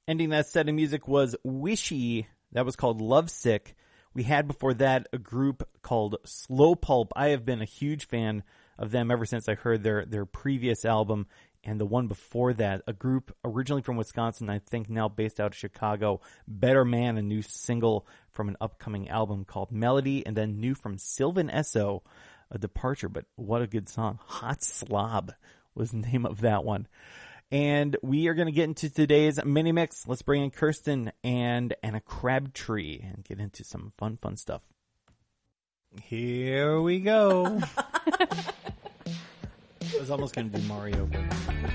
Ending that set of music was Wishy. That was called Lovesick. We had before that a group called Slow Pulp. I have been a huge fan of them ever since I heard their previous album. And the one before that, a group originally from Wisconsin, I think now based out of Chicago, Better Man, a new single from an upcoming album called Melody, and then new from Sylvan Esso, a departure, but what a good song. Hot Slob was the name of that one. And we are going to get into today's mini mix. Let's bring in Kirsten and Anna Crabtree and get into some fun stuff. Here we go. I was almost going to do Mario, but